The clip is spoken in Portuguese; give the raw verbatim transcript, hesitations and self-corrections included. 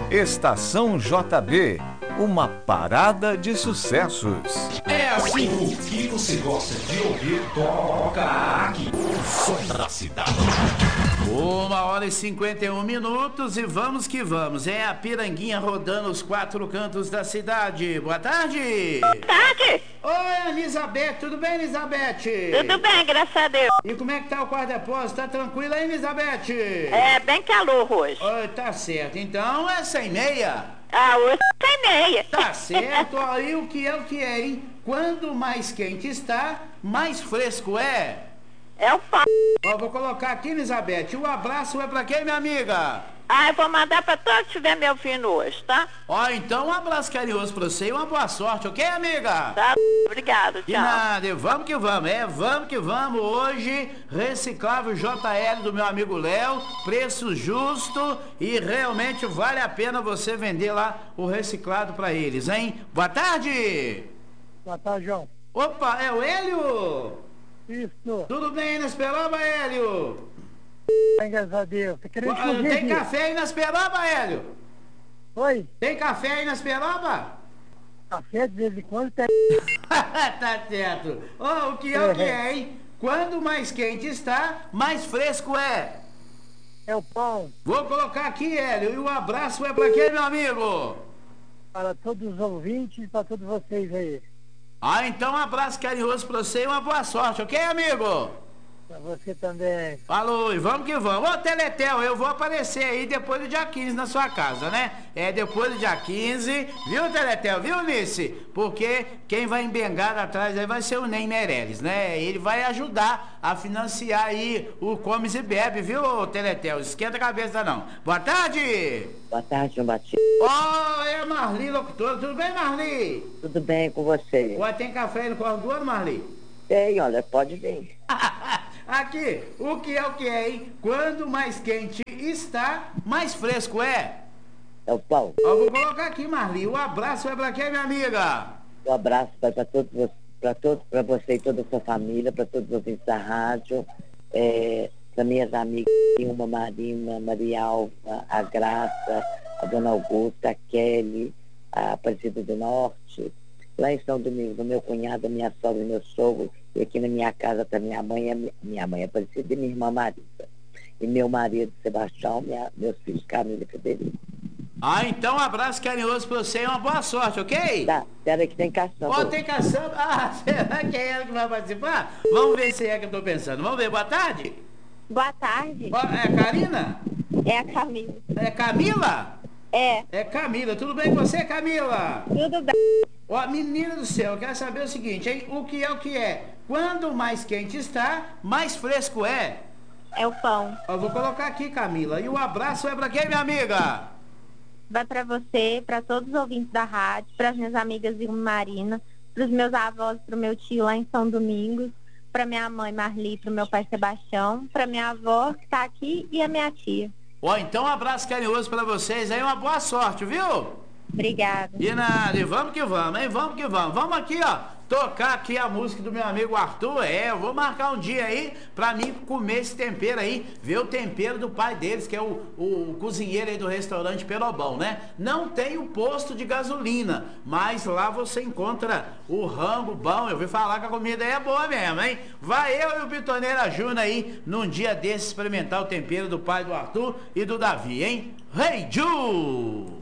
Estação J B, uma parada de sucessos. É assim, o que você gosta de ouvir toca aqui. O som da cidade. Uma hora e cinquenta e um minutos e vamos que vamos. É a Piranguinha rodando os quatro cantos da cidade. Boa tarde. Boa tarde. Oi, Elizabeth. Tudo bem, Elizabeth? Tudo bem, graças a Deus. E como é que tá o quarto depósito? Tá tranquilo aí, Elizabeth? É bem calor hoje. Oi, tá certo. Então é sem meia. Ah, hoje tem meia. Tá certo. Aí o que é o que é, hein? Quando mais quente está, mais fresco é. É o pão. Ó, vou colocar aqui, Elizabeth. O abraço é pra quem, minha amiga? Ah, eu vou mandar pra todos que estiver me ouvindo hoje, tá? Ó, então um abraço carinhoso pra você e uma boa sorte, ok, amiga? Tá, obrigado, De tchau. nada, e vamos que vamos, é, vamos que vamos. Hoje, reciclável J L do meu amigo Léo, preço justo e realmente vale a pena você vender lá o reciclado pra eles, hein? Boa tarde! Boa tarde, João. Opa, é o Hélio? Isso. Tudo bem aí nas Peroba, Hélio? Bem, graças a Deus. Você querendo Ó, Tem café aí nas Peroba, Hélio? Oi? Tem café aí nas Peroba? Café de vez em quando tem. Tá certo. Ó, o que é o que é, hein? Quando mais quente está, mais fresco é. É o pão Vou colocar aqui, Hélio, e o abraço é pra quem, meu amigo? para todos os ouvintes e para todos vocês aí. Ah, então um abraço carinhoso pra você e uma boa sorte, ok, amigo? Para você também. Falou, e vamos que vamos. Ô, Teletel, eu vou aparecer aí depois do dia quinze na sua casa, né? É, depois do dia quinze, viu, Teletel, viu, Nice? Porque quem vai embengar atrás aí vai ser o Ney Meirelles, né? Ele vai ajudar a financiar aí o Comes e Bebe, viu, Teletel? Esquenta a cabeça não. Boa tarde! Boa tarde, João Batista. Ó, oh, é a Marli, locutora. Tudo bem, Marli? Tudo bem com você? Ué, tem café aí no corpo do ano, Marli? Tem, olha, pode vir. Aqui, o que é o que é, hein? Quando mais quente está, mais fresco é. É o pão. Ó, vou colocar aqui, Marli. O abraço é pra quem, minha amiga? Um abraço para todos, para todos, para você e toda a sua família, para todos os ouvintes da rádio, é, para minhas amigas, uma Marina, Maria Alva, a Graça, a Dona Augusta, a Kelly, a Aparecida do Norte. Lá em São Domingos, o meu cunhado, a minha sogra e meu sogro. E aqui na minha casa tá minha mãe, minha mãe Aparecida e minha irmã Marisa. E meu marido, Sebastião, minha, meus filhos, Camila e Federico. Ah, então um abraço carinhoso pra você e uma boa sorte, ok? Tá, espera que tem caçamba. Ó, tem caçamba. Ah, será que é ela que vai participar? Vamos ver se é que eu tô pensando. Vamos ver, boa tarde. Boa tarde. Ó, é a Karina? É a Camila. É Camila? É. É Camila. Tudo bem com você, Camila? Tudo bem. Ó, menina do céu, eu quero saber o seguinte, hein? O que é o que é? Quando mais quente está, mais fresco é. É o pão. Ó, vou colocar aqui, Camila. E o abraço é pra quem, minha amiga? Vai pra você, pra todos os ouvintes da rádio, pras minhas amigas Vilma e Marina, pros meus avós, pro meu tio lá em São Domingos, pra minha mãe Marli, pro meu pai Sebastião, pra minha avó que tá aqui e a minha tia. Ó, então um abraço carinhoso pra vocês aí, uma boa sorte, viu? Obrigada. De nada, e vamos que vamos, hein? Vamos que vamos. Vamos aqui, ó, tocar aqui a música do meu amigo Arthur. É, eu vou marcar um dia aí pra mim comer esse tempero aí, ver o tempero do pai deles, que é o, o, o cozinheiro aí do restaurante Perobão, né? Não tem o posto de gasolina, mas lá você encontra o rango bom. Eu ouvi falar que a comida aí é boa mesmo, hein? Vai eu e o Bitoneira Júnior aí, num dia desse, experimentar o tempero do pai do Arthur e do Davi, hein? Hey, Ju!